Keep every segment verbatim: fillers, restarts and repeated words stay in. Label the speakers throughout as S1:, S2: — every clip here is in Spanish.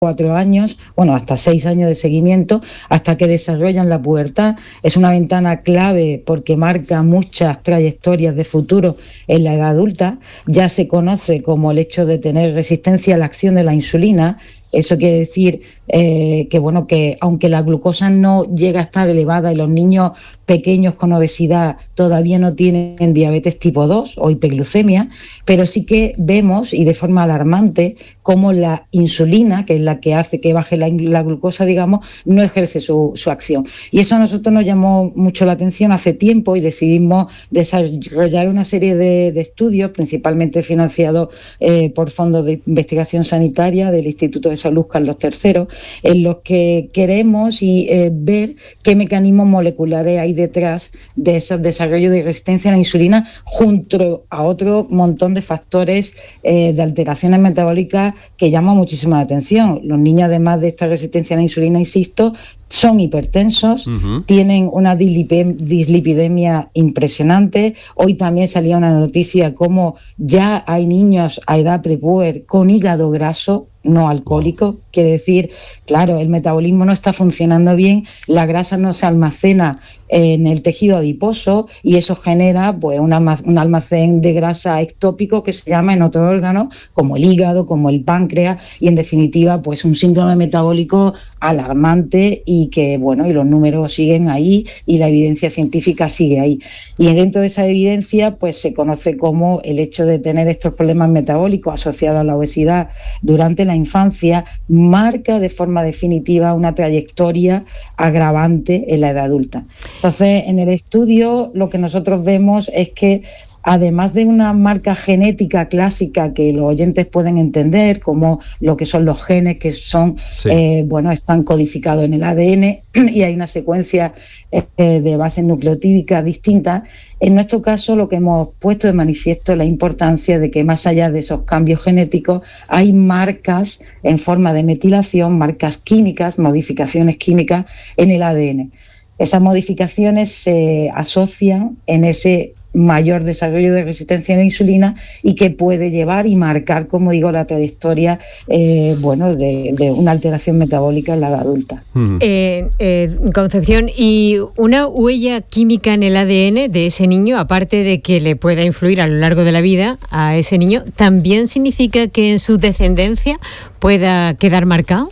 S1: cuatro años, bueno, hasta seis años de seguimiento, hasta que desarrollan la pubertad. Es una ventana clave porque marca muchas trayectorias de futuro en la edad adulta. Ya se conoce como el hecho de tener resistencia a la acción de la insulina. Eso quiere decir eh, que, bueno, que aunque la glucosa no llega a estar elevada y los niños pequeños con obesidad todavía no tienen diabetes tipo dos o hiperglucemia, pero sí que vemos, y de forma alarmante, cómo la insulina, que es la que hace que baje la, la glucosa, digamos, no ejerce su, su acción. Y eso a nosotros nos llamó mucho la atención hace tiempo y decidimos desarrollar una serie de, de estudios, principalmente financiados eh, por fondos de investigación sanitaria del Instituto de Salud Carlos tercero, en los que queremos y, eh, ver qué mecanismos moleculares hay detrás de ese desarrollo de resistencia a la insulina, junto a otro montón de factores eh, de alteraciones metabólicas que llaman muchísimo la atención. Los niños, además de esta resistencia a la insulina, insisto, son hipertensos, uh-huh. tienen una dislipem- dislipidemia impresionante. Hoy también salía una noticia como ya hay niños a edad prepuber con hígado graso no alcohólico, quiere decir, claro, el metabolismo no está funcionando bien, la grasa no se almacena en el tejido adiposo y eso genera pues una, un almacén de grasa ectópico que se llama en otros órganos, como el hígado, como el páncreas, y en definitiva pues un síndrome metabólico alarmante y que, bueno, y los números siguen ahí y la evidencia científica sigue ahí. Y dentro de esa evidencia pues se conoce como el hecho de tener estos problemas metabólicos asociados a la obesidad durante la infancia marca de forma definitiva una trayectoria agravante en la edad adulta. Entonces, en el estudio lo que nosotros vemos es que además de una marca genética clásica que los oyentes pueden entender, como lo que son los genes que son, sí. eh, bueno, están codificados en el A D N y hay una secuencia eh, de bases nucleotídicas distintas, en nuestro caso lo que hemos puesto de manifiesto es la importancia de que más allá de esos cambios genéticos hay marcas en forma de metilación, marcas químicas, modificaciones químicas en el A D N. Esas modificaciones se asocian en ese mayor desarrollo de resistencia a la insulina y que puede llevar y marcar, como digo, la trayectoria eh, bueno, de, de una alteración metabólica en la edad adulta.
S2: Mm. Eh, eh, Concepción, ¿y una huella química en el A D N de ese niño, aparte de que le pueda influir a lo largo de la vida a ese niño, también significa que en su descendencia pueda quedar marcado?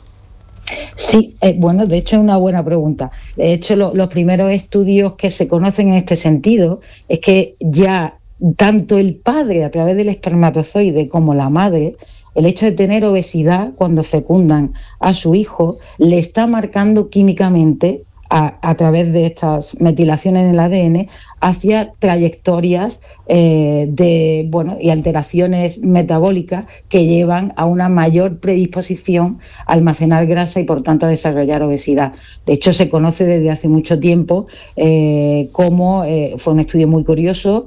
S1: Sí, eh, bueno, de hecho es una buena pregunta. De hecho, lo, los primeros estudios que se conocen en este sentido es que ya tanto el padre a través del espermatozoide como la madre, el hecho de tener obesidad cuando fecundan a su hijo, le está marcando químicamente a, a través de estas metilaciones en el A D N hacia trayectorias eh, de bueno y alteraciones metabólicas que llevan a una mayor predisposición a almacenar grasa y por tanto a desarrollar obesidad. De hecho, se conoce desde hace mucho tiempo eh, cómo eh, fue un estudio muy curioso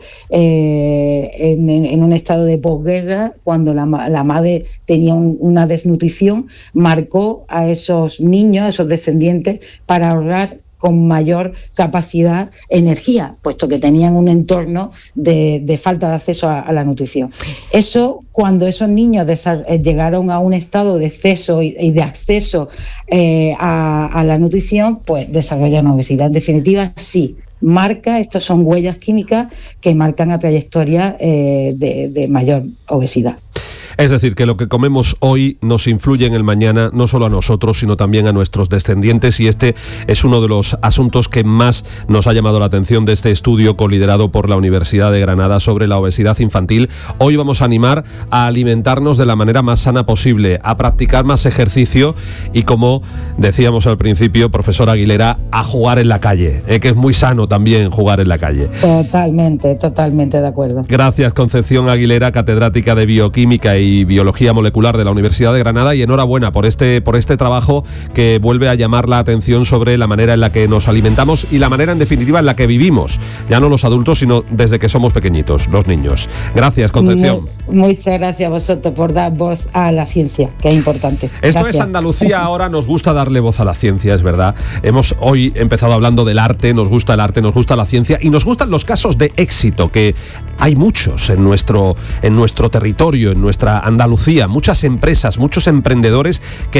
S1: eh, en, en un estado de posguerra, cuando la, la madre tenía un, una desnutrición, marcó a esos niños, a esos descendientes, para ahorrar con mayor capacidad energía, puesto que tenían un entorno de, de falta de acceso a, a la nutrición. Eso, cuando esos niños desa- llegaron a un estado de exceso y, y de acceso eh, a, a la nutrición, pues desarrollan obesidad. En definitiva, sí, marca, estas son huellas químicas que marcan a trayectoria eh, de, de mayor obesidad.
S3: Es decir, que lo que comemos hoy nos influye en el mañana, no solo a nosotros, sino también a nuestros descendientes, y este es uno de los asuntos que más nos ha llamado la atención de este estudio coliderado por la Universidad de Granada sobre la obesidad infantil. Hoy vamos a animar a alimentarnos de la manera más sana posible, a practicar más ejercicio y, como decíamos al principio, profesora Aguilera, a jugar en la calle, eh, que es muy sano también jugar en la calle.
S1: Totalmente, totalmente de acuerdo.
S3: Gracias, Concepción Aguilera, catedrática de Bioquímica y Biología Molecular de la Universidad de Granada, y enhorabuena por este, por este trabajo que vuelve a llamar la atención sobre la manera en la que nos alimentamos y la manera, en definitiva, en la que vivimos, ya no los adultos, sino desde que somos pequeñitos, los niños. Gracias, Concepción.
S1: Muy, muchas gracias a vosotros por dar voz a la ciencia, que es importante.
S3: Esto
S1: Gracias.
S3: Es Andalucía ahora, nos gusta darle voz a la ciencia, es verdad. Hemos hoy empezado hablando del arte, nos gusta el arte, nos gusta la ciencia y nos gustan los casos de éxito, que hay muchos en nuestro, en nuestro territorio, en nuestra para Andalucía, muchas empresas, muchos emprendedores que